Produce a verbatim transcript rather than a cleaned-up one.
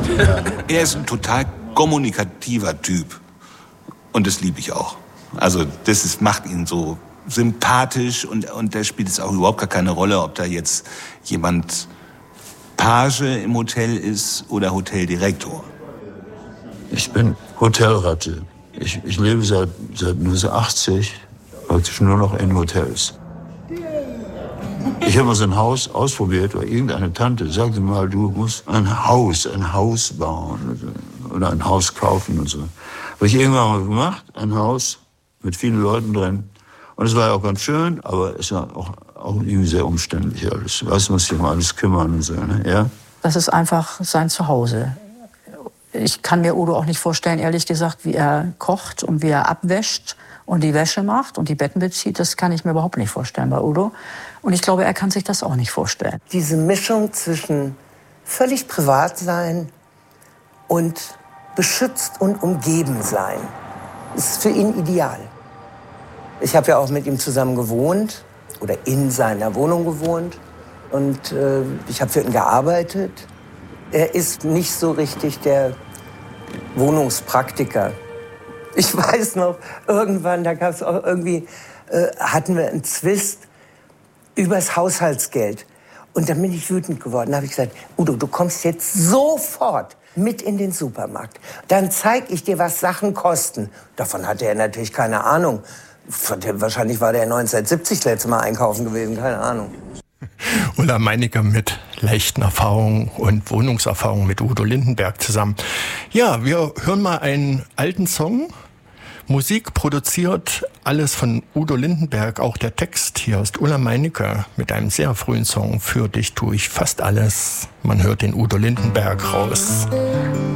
Er ist ein total kommunikativer Typ. Und das liebe ich auch. Also das ist, macht ihn so sympathisch und, und da spielt es auch überhaupt gar keine Rolle, ob da jetzt jemand Page im Hotel ist oder Hoteldirektor. Ich bin Hotelratte. Ich, ich lebe seit, seit neunzehnhundertachtzig praktisch nur noch in Hotels. Ich habe mal so ein Haus ausprobiert, weil irgendeine Tante sagte mal, du musst ein Haus, ein Haus bauen oder ein Haus kaufen und so. Habe ich irgendwann mal gemacht, ein Haus mit vielen Leuten drin. Und es war ja auch ganz schön, aber es war auch, auch irgendwie sehr umständlich alles. Du weißt, du musst dich um alles kümmern und so, ne? Ja? Das ist einfach sein Zuhause. Ich kann mir Udo auch nicht vorstellen, ehrlich gesagt, wie er kocht und wie er abwäscht und die Wäsche macht und die Betten bezieht. Das kann ich mir überhaupt nicht vorstellen bei Udo. Und ich glaube, er kann sich das auch nicht vorstellen. Diese Mischung zwischen völlig privat sein und beschützt und umgeben sein, ist für ihn ideal. Ich habe ja auch mit ihm zusammen gewohnt oder in seiner Wohnung gewohnt und äh, ich habe für ihn gearbeitet. Er ist nicht so richtig der Wohnungspraktiker. Ich weiß noch, irgendwann, da gab es auch irgendwie, äh, hatten wir einen Zwist übers Haushaltsgeld. Und dann bin ich wütend geworden. Da habe ich gesagt, Udo, du kommst jetzt sofort mit in den Supermarkt. Dann zeige ich dir, was Sachen kosten. Davon hatte er natürlich keine Ahnung. Wahrscheinlich war der neunzehnhundertsiebzig das letzte Mal einkaufen gewesen, keine Ahnung. Ulla Meinicke mit leichten Erfahrungen und Wohnungserfahrungen mit Udo Lindenberg zusammen. Ja, wir hören mal einen alten Song. Musik produziert, alles von Udo Lindenberg, auch der Text. Hier ist Ulla Meinicke mit einem sehr frühen Song. Für dich tue ich fast alles. Man hört den Udo Lindenberg raus.